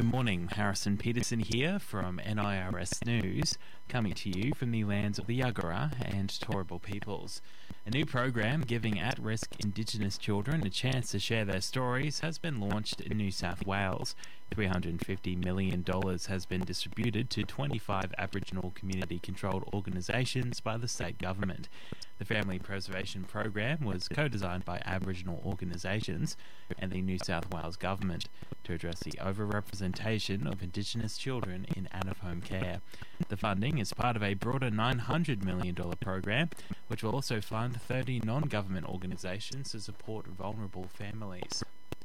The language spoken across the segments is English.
Good morning, Harrison Peterson here from NIRS News, coming to you from the lands of the Yagara and Turrbal peoples. A new program giving at-risk Indigenous children a chance to share their stories has been launched in New South Wales. $350 million has been distributed to 25 Aboriginal community-controlled organisations by the state government. The Family Preservation Program was co-designed by Aboriginal organisations and the New South Wales Government to address the overrepresentation of Indigenous children in out-of-home care. The funding is part of a broader $900 million program, which will also fund 30 non-government organisations to support vulnerable families.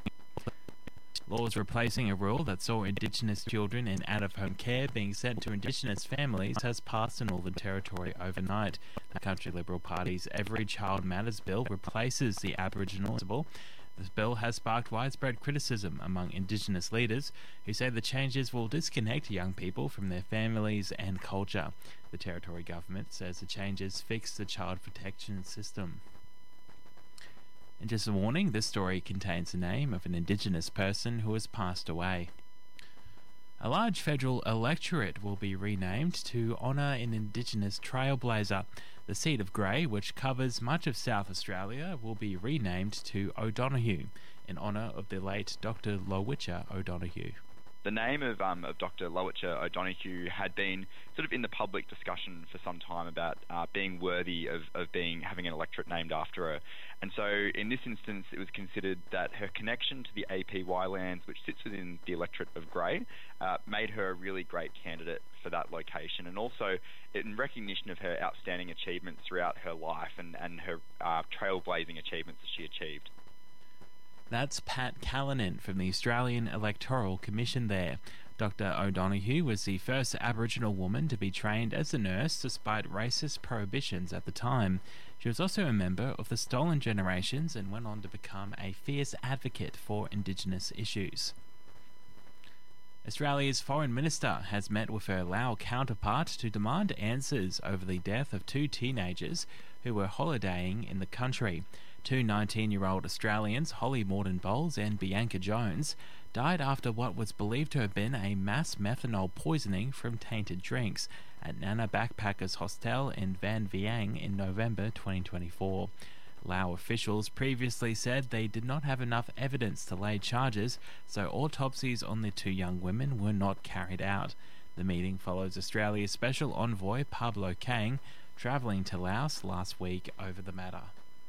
Laws replacing a rule that saw Indigenous children in out-of-home care being sent to Indigenous families has passed the Northern Territory overnight. The Country Liberal Party's Every Child Matters bill replaces the Aboriginal bill. This bill has sparked widespread criticism among Indigenous leaders who say the changes will disconnect young people from their families and culture. The Territory government says the changes fix the child protection system. And just a warning, this story contains the name of an Indigenous person who has passed away. A large federal electorate will be renamed to honour an Indigenous trailblazer. The seat of Grey, which covers much of South Australia, will be renamed to O'Donoghue, in honour of the late Dr. Lowitja O'Donoghue. The name of Dr. Lowitja O'Donoghue had been sort of in the public discussion for some time about being worthy of having an electorate named after her. And so in this instance, it was considered that her connection to the APY lands, which sits within the electorate of Grey, made her a really great candidate for that location. And also in recognition of her outstanding achievements throughout her life and her trailblazing achievements that she achieved. That's Pat Callanan from the Australian Electoral Commission there. Dr. O'Donoghue was the first Aboriginal woman to be trained as a nurse despite racist prohibitions at the time. She was also a member of the Stolen Generations and went on to become a fierce advocate for Indigenous issues. Australia's Foreign Minister has met with her Lao counterpart to demand answers over the death of two teenagers who were holidaying in the country. Two 19-year-old Australians, Holly Morden-Bowles and Bianca Jones, died after what was believed to have been a mass methanol poisoning from tainted drinks at Nana Backpackers Hostel in Van Vieng in November 2024. Lao officials previously said they did not have enough evidence to lay charges, so autopsies on the two young women were not carried out. The meeting follows Australia's Special Envoy Pablo Kang travelling to Laos last week over the matter.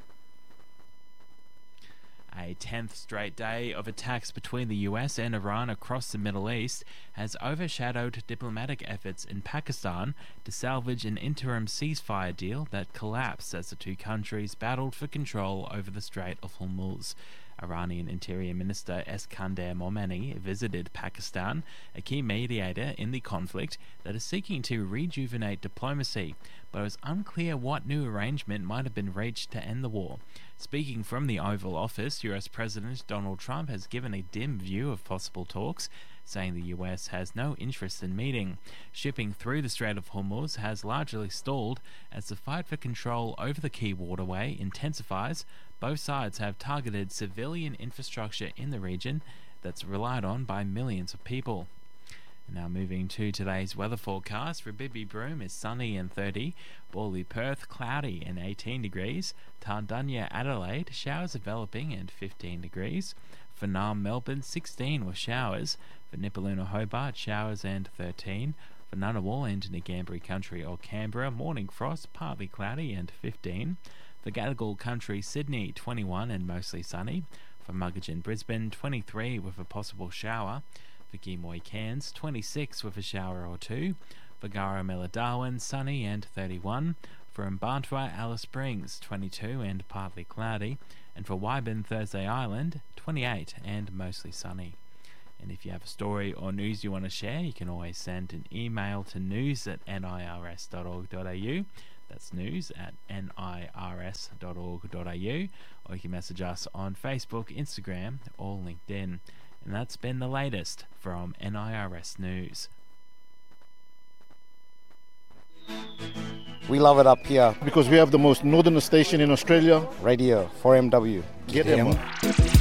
A 10th straight day of attacks between the US and Iran across the Middle East has overshadowed diplomatic efforts in Pakistan to salvage an interim ceasefire deal that collapsed as the two countries battled for control over the Strait of Hormuz. Iranian Interior Minister Eskander Momeni visited Pakistan, a key mediator in the conflict that is seeking to rejuvenate diplomacy, but it was unclear what new arrangement might have been reached to end the war. Speaking from the Oval Office, US President Donald Trump has given a dim view of possible talks, saying the US has no interest in meeting. Shipping through the Strait of Hormuz has largely stalled as the fight for control over the key waterway intensifies. Both sides have targeted civilian infrastructure in the region that's relied on by millions of people. Now moving to today's weather forecast. For Bibi Broome is sunny and 30, Borley Perth cloudy and 18 degrees, Tardunya Adelaide showers developing and 15 degrees, for Naarm Melbourne 16 with showers, for Nipaluna Hobart showers and 13, for Ngunnawal and Ngambri Country or Canberra morning frost partly cloudy and 15, for Gadigal Country Sydney 21 and mostly sunny, for Muggagin Brisbane 23 with a possible shower, for Gimoy Cairns 26 with a shower or two, for Garramella Darwin sunny and 31, for Mbarntwa Alice Springs 22 and partly cloudy, and for Wyburn Thursday Island 28 and mostly sunny. And if you have a story or news you want to share, you can always send an email to news@nirs.org.au. That's news@nirs.org.au, or you can message us on Facebook, Instagram, or LinkedIn. And that's been the latest from NIRS News. We love it up here because we have the most northern station in Australia. Radio 4MW. Get them.